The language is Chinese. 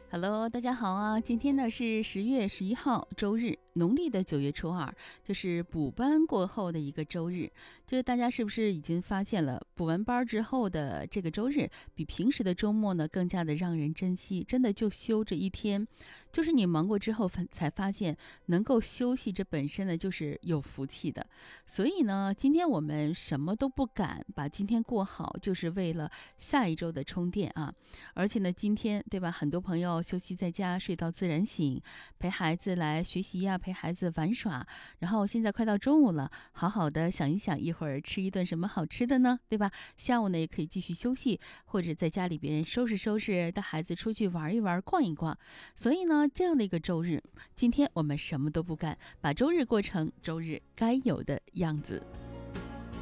Hello，大家好啊！今天呢是10月11号，周日，农历的9月初二，就是补班过后的一个周日。就是大家是不是已经发现了，补完班之后的这个周日，比平时的周末呢更加的让人珍惜？真的就休这一天，就是你忙过之后才发现，能够休息，这本身呢就是有福气的。所以呢，今天我们什么都不赶，把今天过好，就是为了下一周的充电啊！而且呢，今天对吧，很多朋友休息在家，睡到自然醒，陪孩子来学习呀，陪孩子玩耍。然后现在快到中午了，好好的想一想，一会儿吃一顿什么好吃的呢，对吧？下午呢也可以继续休息，或者在家里边收拾收拾，带孩子出去玩一玩，逛一逛。所以呢，这样的一个周日，今天我们什么都不干，把周日过成周日该有的样子。